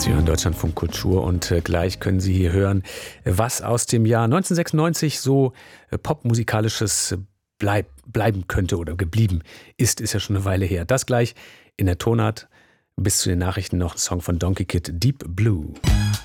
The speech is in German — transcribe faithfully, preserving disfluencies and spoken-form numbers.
Sie hören Deutschlandfunk Kultur und äh, gleich können Sie hier hören, was aus dem Jahr neunzehnhundertsechsundneunzig so äh, popmusikalisches bleib, bleiben könnte oder geblieben ist, ist ja schon eine Weile her. Das gleich in der Tonart. Bis zu den Nachrichten noch ein Song von Donkey Kid, Deep Blue.